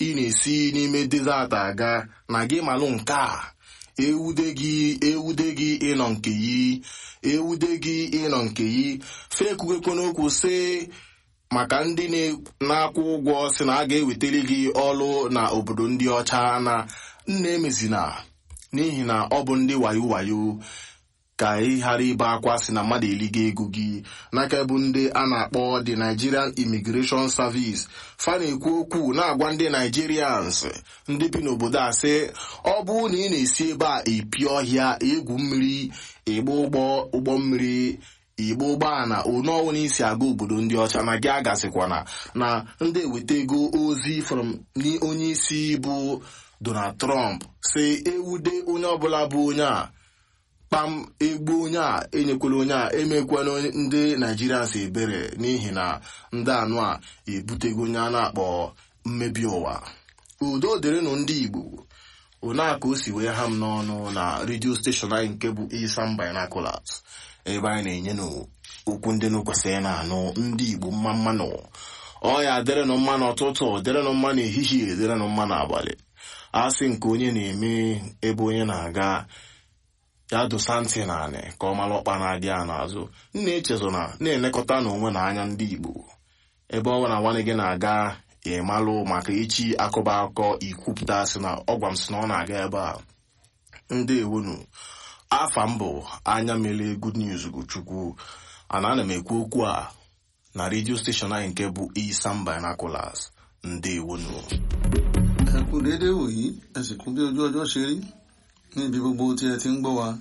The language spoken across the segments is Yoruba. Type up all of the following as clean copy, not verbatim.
ị na-esi n'ime desert aga na gị malụ nke a ewude gị ịnọ nke yi ewude gị ịnọ nke yi fekwukwe n'okwu sị maka ndị na-akwụ ụgwọ sị na a ga-ewetara gị ọrụ na obodo ndị ọcha na nna emezina n'ihi na ọ bụ ndị wayo wayo ka ị ghara ibe akwa sị na mmadụ eliga ego gị n'aka bụ ndị a na-akpọ the Nigerian Immigration Service fa na-ekwu okwu na-agwa ndị Nigerians ndị bi n'obodo a sị ọ bụ na ị na-esi ebe a epi ọhịa egwu mmiri ịgba ụgbọ mmiri igbo ụgbọala onye isi aga obodo ndị ọcha na gị agazikwana na ndị eweta ego ozi from onye isi bụ Donald Trump si ewude onye ọbụla bụ onye a kpam egbu onye a enyekwala onye a emekwana ndị Nigerians ebere n'ihi na ndị anụ a ebutego onye a na-akpọ mmebi ụwa. Udo dịrịnụ ndị Igbo ona ka o si wee ha m n'ọnụ na redio steshọn anyị nke bụ Isam Binoculars ebe anyị na-enye n'okwu ndị kwesịrị na-anụ ndị Igbo mmanụ ọya dịrịnụ mma n'ụtụtụ dịrịnụ mma n'ehihie dịrịnụ mma n'abalị asị nke onye na-eme ebe onye na-aga ya dosa ntị naanị ka ọ mara ọkpa na-adị ya n'azụ na-echezo na-elekọta n'onwe na anya ndị Igbo ebe ọ na nwanne gị na-aga ịmalụ maka echi akọba akọ ikwupụta sị na ọgwa m sị na ọ na-aga ebe a ndị ewonu afa mbụ anya mele Good News Chukwu ana m ekwu okwu a na redio steshọn anyị nke bụ Isam Binoculars ndị ewonu. Ẹ kú déédé wòyí ẹ sì kú bí ojú ọjọ́ ṣe rí níbi gbogbo tí ẹ ti ń gbọ́ wa.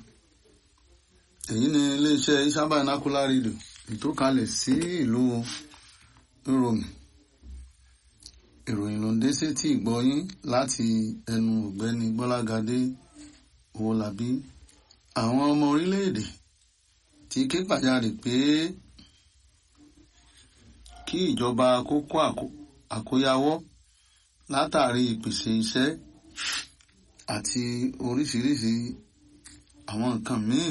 Èyí ni iléeṣẹ́ Isam Binocular Radio ìtòkalẹ̀ sí ìlú Ìròmì. Ìròyìn ló ń dé sétí ìgbọ́yín láti ẹnu ọ̀gbẹ́ni Gbọ́lágadé Owólabí. Àwọn ọmọ orílẹ̀-èdè ti ké pàjáde pé kí ìjọba kó kó àkóyawọ́ látàrí ìpèsè iṣẹ́ àti oríṣiríṣi àwọn nǹkan míì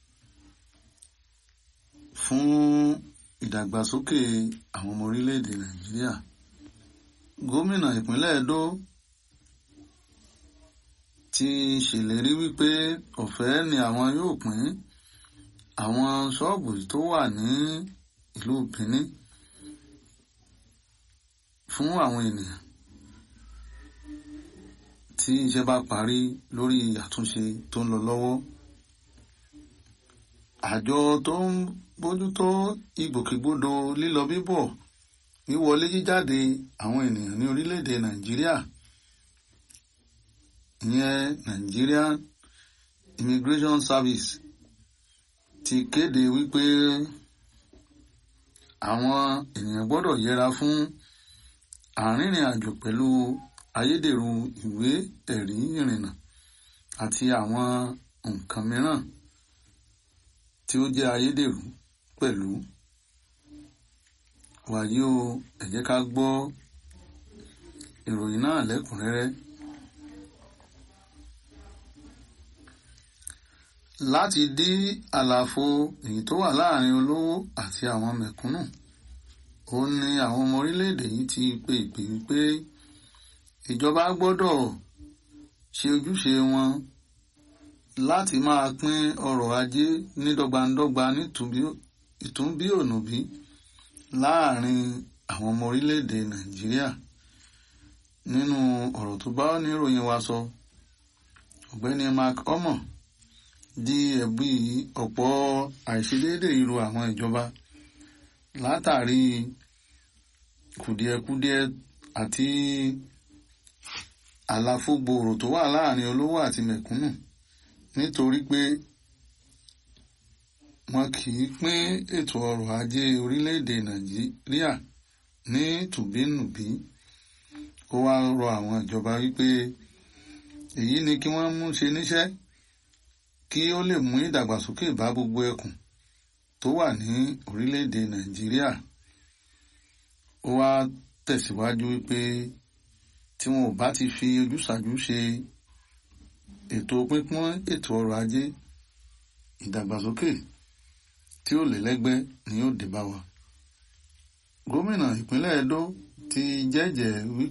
fún ìdàgbàsókè àwọn ọmọ orílẹ̀-èdè Nàìjíríà. Gómìnà ìpínlẹ̀ Ẹdó ti ṣèlérí wípé ọ̀fẹ́ ni àwọn yóò pín àwọn ṣọ́ọ̀bù tó wà ní ìlú Benin fún àwọn ènìyàn tí iṣẹ́ bá parí lórí àtúnṣe tó ń lọ lọ́wọ́. Àjọ tó ń bójútó ìgbòkègbodò lílọ bíbọ̀ wíwọlé jíjáde àwọn ènìyàn ní orílẹ̀-èdè Nàìjíríà ìyẹn Nigerian Immigration Service ti kéde wípé àwọn ènìyàn gbọ́dọ̀ yẹra fún àrìnrìn àjò pẹ̀lú ayédèrú ìwé ẹ̀rí ìrìnnà àti àwọn nǹkan mìíràn tí ó jẹ́ ayédèrú pẹ̀lú. Wàyí o, ẹ jẹ́ ká gbọ́ ìròyìn náà lẹ́kùnrẹ́rẹ́. Láti dí àlàfo èyí tó wà láàrin olówó àti àwọn mẹ̀kúnnù, ó ní àwọn ọmọ orílẹ̀-èdè yìí ti pe ìpè wípé ìjọba gbọ́dọ̀ ṣe ojúṣe wọn láti máa pín ọrọ̀ ajé ní dọ́gbandọ́gba ìtúnbí ònùbí láàrin àwọn ọmọ orílẹ̀-èdè Nàìjíríà. Nínú ọ̀rọ̀ tó bá oníròyìn wa sọ, ọ̀gbẹ́ni Mark Omo di ẹ̀bi ọ̀pọ̀ àìṣedéédé irú àwọn ìjọba látàrí kùdìẹ̀kudiẹ àti àlàfo gbòòrò tó wà láàrin olówó àti mẹ̀kúnnù nítorí pé wọn kì í pín ètò ọrọ̀ ajé orílẹ̀-èdè Nàìjíríà ní tùbínùbí. Ó wá rọ àwọn ìjọba wípé èyí ni kí wọ́n mú ṣe níṣẹ́ kí ó lè mú ìdàgbàsókè bá gbogbo ẹkùn tó wà ní orílẹ̀-èdè Nàìjíríà. Ó wá tẹ̀síwájú wípé tí wọn ò bá ti fi ojúsàájú ṣe ètò pínpín ètò ọrọ̀ ajé, ìdàgbàsókè tí ó lẹ́lẹ́gbẹ́ ni yóò dé bá wa. Gómìnà ìpínlẹ̀ Ẹdó ti jẹ́jẹ̀ẹ́ wípé